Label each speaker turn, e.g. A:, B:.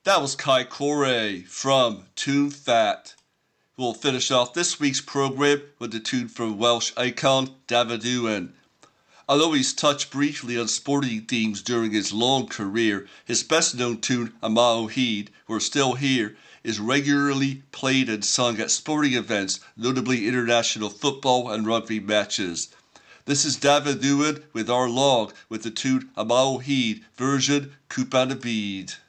A: That was Kai Corey from Tune Fat. We'll finish off this week's program with the tune from Welsh icon David Ewan. Although he's touched briefly on sporting themes during his long career, his best known tune, Ama Ohid, We're Still Here, is regularly played and sung at sporting events, notably international football and rugby matches. This is David Ewan with Our Log with the tune Ama Ohid version Cúpa na Bhíd.